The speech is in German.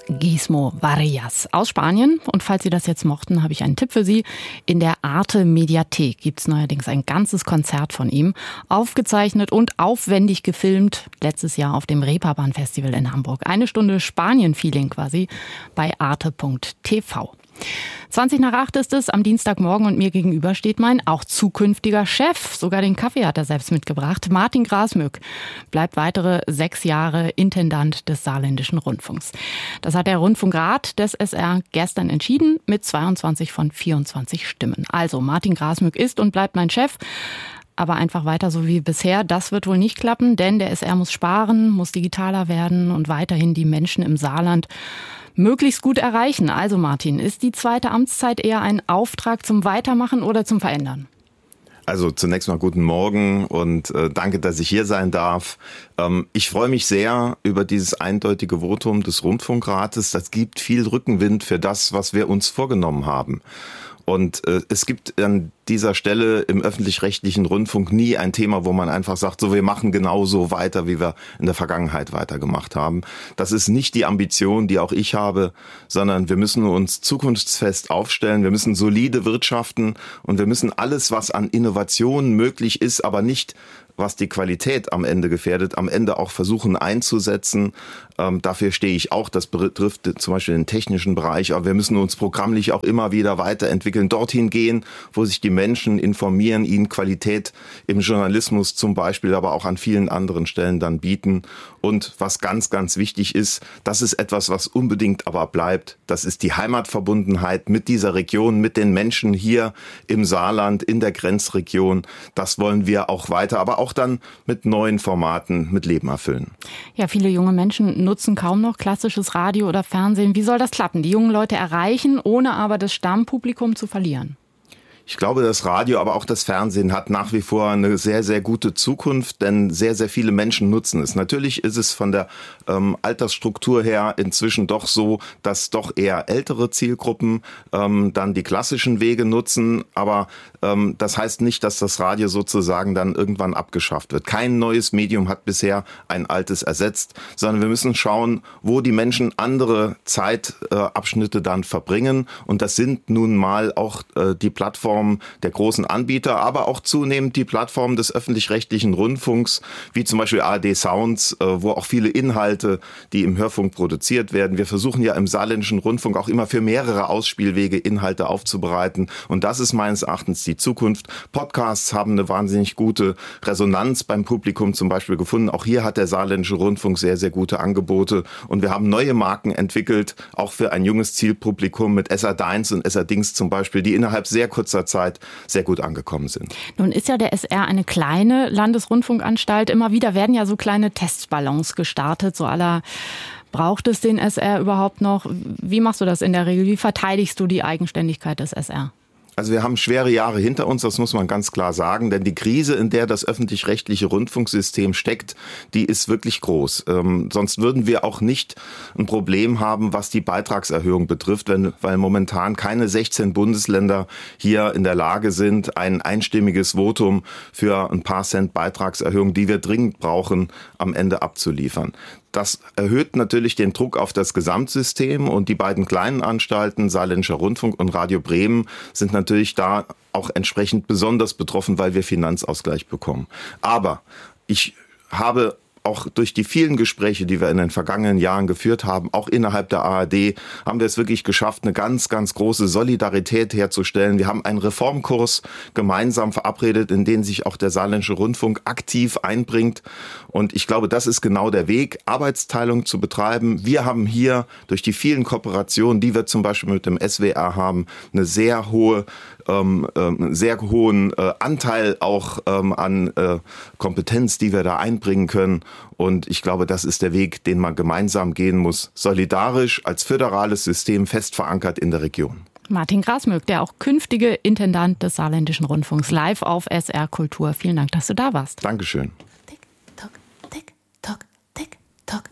Guismo Varillas aus Spanien. Und falls Sie das jetzt mochten, habe ich einen Tipp für Sie. In der Arte Mediathek gibt es neuerdings ein ganzes Konzert von ihm. Aufgezeichnet und aufwendig gefilmt. Letztes Jahr auf dem Reeperbahn Festival in Hamburg. 1 Stunde Spanien-Feeling quasi bei arte.tv. 7:20 ist es, am Dienstagmorgen, und mir gegenüber steht mein auch zukünftiger Chef. Sogar den Kaffee hat er selbst mitgebracht. Martin Grasmück bleibt weitere 6 Jahre Intendant des Saarländischen Rundfunks. Das hat der Rundfunkrat des SR gestern entschieden mit 22 von 24 Stimmen. Also Martin Grasmück ist und bleibt mein Chef. Aber einfach weiter so wie bisher, das wird wohl nicht klappen, denn der SR muss sparen, muss digitaler werden und weiterhin die Menschen im Saarland möglichst gut erreichen. Also Martin, ist die zweite Amtszeit eher ein Auftrag zum Weitermachen oder zum Verändern? Also zunächst mal guten Morgen und danke, dass ich hier sein darf. Ich freue mich sehr über dieses eindeutige Votum des Rundfunkrates. Das gibt viel Rückenwind für das, was wir uns vorgenommen haben. Und es gibt an dieser Stelle im öffentlich-rechtlichen Rundfunk nie ein Thema, wo man einfach sagt, so wir machen genauso weiter, wie wir in der Vergangenheit weitergemacht haben. Das ist nicht die Ambition, die auch ich habe, sondern wir müssen uns zukunftsfest aufstellen, wir müssen solide wirtschaften und wir müssen alles, was an Innovationen möglich ist, aber nicht was die Qualität am Ende gefährdet, am Ende auch versuchen einzusetzen. Dafür stehe ich auch. Das betrifft zum Beispiel den technischen Bereich. Aber wir müssen uns programmlich auch immer wieder weiterentwickeln, dorthin gehen, wo sich die Menschen informieren, ihnen Qualität im Journalismus zum Beispiel, aber auch an vielen anderen Stellen dann bieten. Und was ganz, ganz wichtig ist, das ist etwas, was unbedingt aber bleibt. Das ist die Heimatverbundenheit mit dieser Region, mit den Menschen hier im Saarland, in der Grenzregion. Das wollen wir auch weiter, aber auch dann mit neuen Formaten mit Leben erfüllen. Ja, viele junge Menschen nutzen kaum noch klassisches Radio oder Fernsehen. Wie soll das klappen? Die jungen Leute erreichen, ohne aber das Stammpublikum zu verlieren? Ich glaube, das Radio, aber auch das Fernsehen hat nach wie vor eine sehr, sehr gute Zukunft, denn sehr, sehr viele Menschen nutzen es. Natürlich ist es von der Altersstruktur her inzwischen doch so, dass doch eher ältere Zielgruppen dann die klassischen Wege nutzen, aber das heißt nicht, dass das Radio sozusagen dann irgendwann abgeschafft wird. Kein neues Medium hat bisher ein altes ersetzt, sondern wir müssen schauen, wo die Menschen andere Zeitabschnitte dann verbringen, und das sind nun mal auch die Plattformen der großen Anbieter, aber auch zunehmend die Plattformen des öffentlich-rechtlichen Rundfunks, wie zum Beispiel ARD Sounds, wo auch viele Inhalte, die im Hörfunk produziert werden. Wir versuchen ja im Saarländischen Rundfunk auch immer für mehrere Ausspielwege Inhalte aufzubereiten, und das ist meines Erachtens die Zukunft. Podcasts haben eine wahnsinnig gute Resonanz beim Publikum zum Beispiel gefunden. Auch hier hat der Saarländische Rundfunk sehr, sehr gute Angebote, und wir haben neue Marken entwickelt, auch für ein junges Zielpublikum mit SR1 und SR-Dings zum Beispiel, die innerhalb sehr kurzer Zeit sehr gut angekommen sind. Nun ist ja der SR eine kleine Landesrundfunkanstalt. Immer wieder werden ja so kleine Testballons gestartet, so aller braucht es den SR überhaupt noch? Wie machst du das in der Regel? Wie verteidigst du die Eigenständigkeit des SR? Also wir haben schwere Jahre hinter uns, das muss man ganz klar sagen, denn die Krise, in der das öffentlich-rechtliche Rundfunksystem steckt, die ist wirklich groß. Sonst würden wir auch nicht ein Problem haben, was die Beitragserhöhung betrifft, weil momentan keine 16 Bundesländer hier in der Lage sind, ein einstimmiges Votum für ein paar Cent Beitragserhöhung, die wir dringend brauchen, am Ende abzuliefern. Das erhöht natürlich den Druck auf das Gesamtsystem, und die beiden kleinen Anstalten, Saarländischer Rundfunk und Radio Bremen, sind natürlich da auch entsprechend besonders betroffen, weil wir Finanzausgleich bekommen. Aber ich habe auch durch die vielen Gespräche, die wir in den vergangenen Jahren geführt haben, auch innerhalb der ARD, haben wir es wirklich geschafft, eine ganz, ganz große Solidarität herzustellen. Wir haben einen Reformkurs gemeinsam verabredet, in den sich auch der Saarländische Rundfunk aktiv einbringt. Und ich glaube, das ist genau der Weg, Arbeitsteilung zu betreiben. Wir haben hier durch die vielen Kooperationen, die wir zum Beispiel mit dem SWR haben, eine sehr hohen Anteil auch an Kompetenz, die wir da einbringen können. Und ich glaube, das ist der Weg, den man gemeinsam gehen muss. Solidarisch als föderales System fest verankert in der Region. Martin Grasmück, der auch künftige Intendant des Saarländischen Rundfunks, live auf SR Kultur. Vielen Dank, dass du da warst. Dankeschön.